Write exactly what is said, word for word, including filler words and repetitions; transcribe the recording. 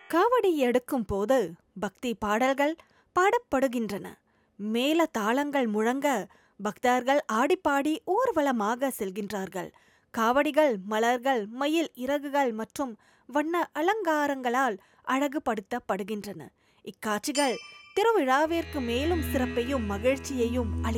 காவடி எடுக்கும் போது பக்தி பாடல்கள் பாடப்படுகின்றன. மேல தாளங்கள் முழங்க பக்தர்கள் ஆடிப்பாடி ஊர்வலமாக செல்கின்றார்கள். காவடிகள் மலர்கள், மயில் இறகுகள் மற்றும் வண்ண அலங்காரங்களால் அழகுபடுத்தப்படுகின்றன. இக்காட்சிகள் திருவிழாவிற்கு மேலும் சிறப்பையும் மகிழ்ச்சியையும் அளிக்கின்றன.